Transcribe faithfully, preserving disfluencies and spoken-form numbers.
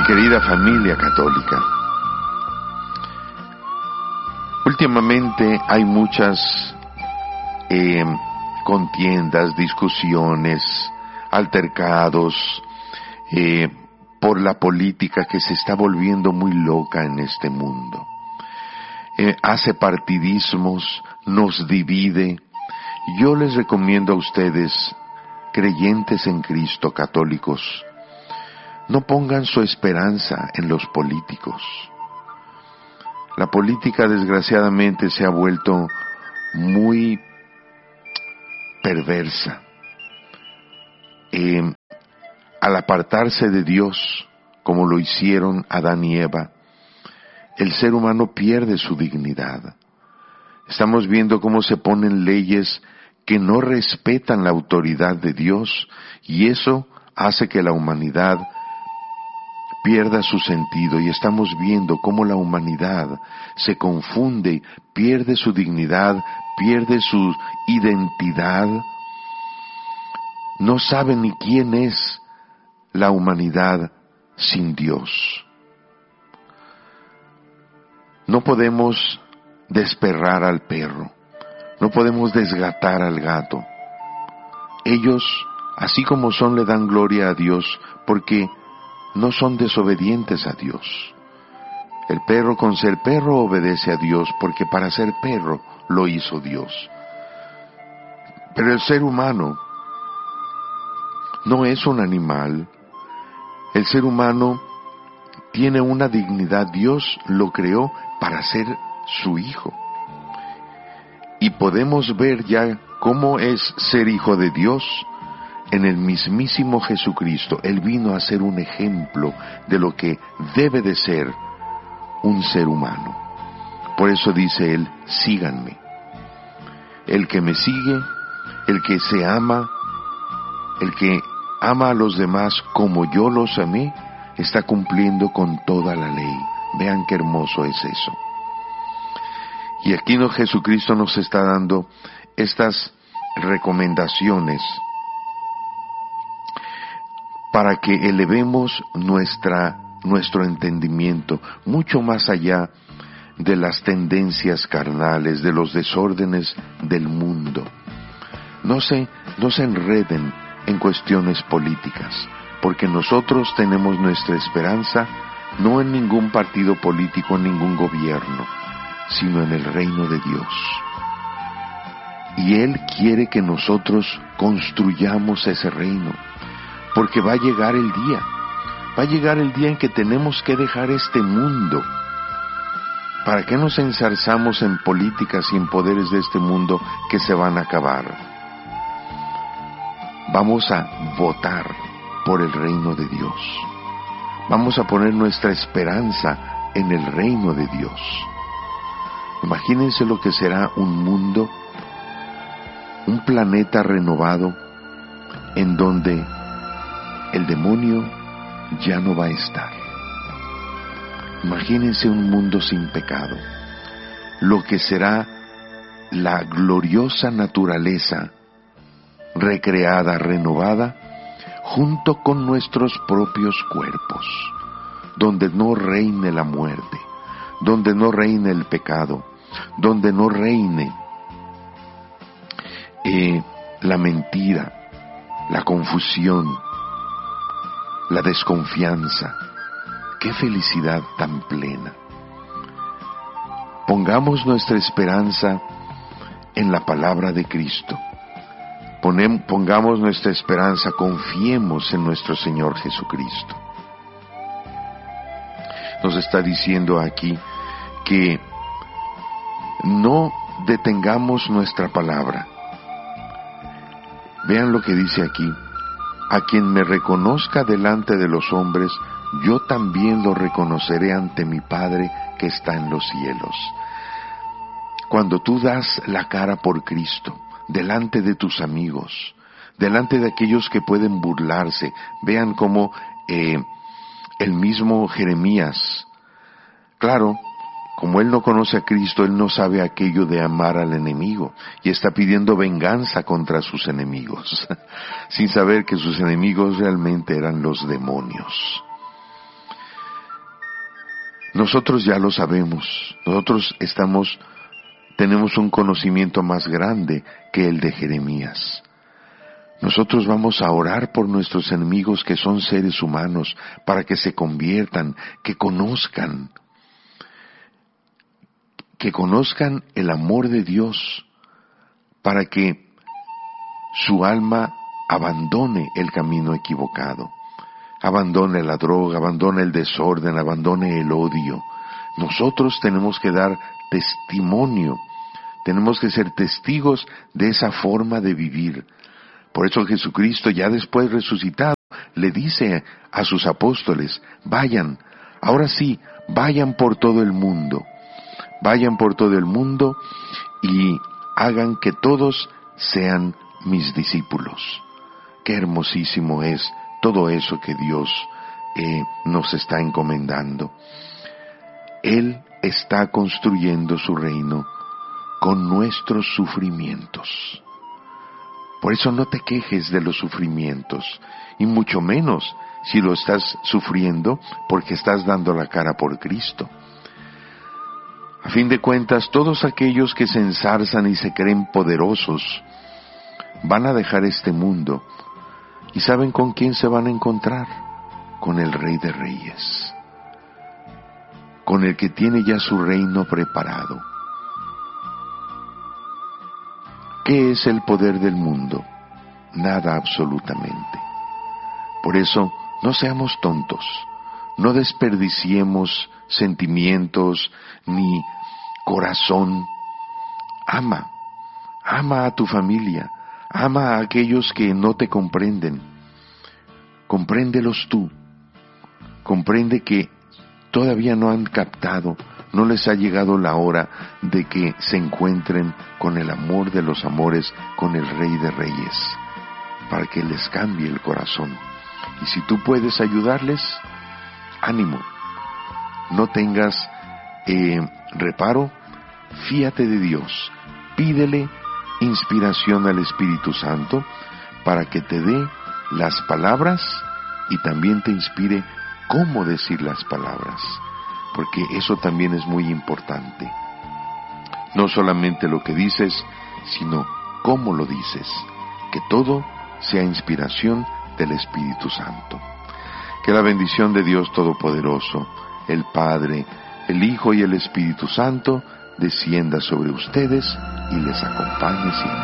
querida familia católica, últimamente hay muchas eh, contiendas, discusiones, altercados eh, por la política que se está volviendo muy loca en este mundo. Eh, hace partidismos, nos divide. Yo les recomiendo a ustedes, creyentes en Cristo, católicos, no pongan su esperanza en los políticos. La política, desgraciadamente, se ha vuelto muy perversa. Eh, al apartarse de Dios, como lo hicieron Adán y Eva, el ser humano pierde su dignidad. Estamos viendo cómo se ponen leyes que no respetan la autoridad de Dios, y eso hace que la humanidad pierda su sentido, y estamos viendo cómo la humanidad se confunde, pierde su dignidad, pierde su identidad. No sabe ni quién es la humanidad sin Dios. No podemos desperrar al perro, no podemos desgatar al gato. Ellos, así como son, le dan gloria a Dios porque no son desobedientes a Dios. El perro, con ser perro, obedece a Dios porque para ser perro lo hizo Dios. Pero el ser humano no es un animal. El ser humano tiene una dignidad. Dios lo creó para ser su hijo. Y podemos ver ya cómo es ser hijo de Dios en el mismísimo Jesucristo. Él vino a ser un ejemplo de lo que debe de ser un ser humano. Por eso dice Él, síganme. El que me sigue, el que se ama, el que ama a los demás como yo los amé, está cumpliendo con toda la ley. Vean qué hermoso es eso. Y aquí no, Jesucristo nos está dando estas recomendaciones para que elevemos nuestra, nuestro entendimiento mucho más allá de las tendencias carnales, de los desórdenes del mundo. No se, no se enreden en cuestiones políticas, porque nosotros tenemos nuestra esperanza no en ningún partido político, en ningún gobierno, sino en el reino de Dios. Y Él quiere que nosotros construyamos ese reino, porque va a llegar el día, va a llegar el día en que tenemos que dejar este mundo. ¿Para qué nos ensarzamos en políticas y en poderes de este mundo que se van a acabar? Vamos a votar por el reino de Dios. Vamos a poner nuestra esperanza en el reino de Dios. Imagínense lo que será un mundo, un planeta renovado, en donde el demonio ya no va a estar. Imagínense un mundo sin pecado, lo que será la gloriosa naturaleza recreada, renovada, junto con nuestros propios cuerpos, donde no reine la muerte, donde no reine el pecado, donde no reine eh, la mentira, la confusión, la desconfianza. ¡Qué felicidad tan plena! Pongamos nuestra esperanza en la palabra de Cristo. Ponem, pongamos nuestra esperanza, confiemos en nuestro Señor Jesucristo. Nos está diciendo aquí que no detengamos nuestra palabra. Vean lo que dice aquí: a quien me reconozca delante de los hombres, yo también lo reconoceré ante mi Padre que está en los cielos. Cuando tú das la cara por Cristo, delante de tus amigos, delante de aquellos que pueden burlarse, vean cómo eh, el mismo Jeremías, claro, como él no conoce a Cristo, él no sabe aquello de amar al enemigo, y está pidiendo venganza contra sus enemigos, sin saber que sus enemigos realmente eran los demonios. nosotros ya lo sabemos, nosotros estamos, tenemos un conocimiento más grande que el de Jeremías. Nosotros vamos a orar por nuestros enemigos que son seres humanos, para que se conviertan, que conozcan, que conozcan el amor de Dios, para que su alma abandone el camino equivocado, abandone la droga, abandone el desorden, abandone el odio. Nosotros tenemos que dar testimonio, tenemos que ser testigos de esa forma de vivir. Por eso Jesucristo, ya después resucitado, le dice a sus apóstoles, vayan, ahora sí, vayan por todo el mundo, vayan por todo el mundo y hagan que todos sean mis discípulos. Qué hermosísimo es todo eso que Dios eh, nos está encomendando. Él está construyendo su reino con nuestros sufrimientos. Por eso no te quejes de los sufrimientos, y mucho menos si lo estás sufriendo porque estás dando la cara por Cristo. A fin de cuentas, todos aquellos que se ensarzan y se creen poderosos van a dejar este mundo. ¿Y saben con quién se van a encontrar? Con el Rey de Reyes, con el que tiene ya su reino preparado. ¿Qué es el poder del mundo? Nada absolutamente. Por eso, no seamos tontos, no desperdiciemos sentimientos ni corazón. Ama, ama a tu familia, ama a aquellos que no te comprenden. Compréndelos tú. Comprende que todavía no han captado, no les ha llegado la hora de que se encuentren con el amor de los amores, con el Rey de Reyes, para que les cambie el corazón. Y si tú puedes ayudarles, ánimo, no tengas eh, reparo, fíate de Dios, pídele inspiración al Espíritu Santo para que te dé las palabras y también te inspire cómo decir las palabras, porque eso también es muy importante. No solamente lo que dices, sino cómo lo dices, que todo sea inspiración del Espíritu Santo. Que la bendición de Dios Todopoderoso, el Padre, el Hijo y el Espíritu Santo, descienda sobre ustedes y les acompañe siempre.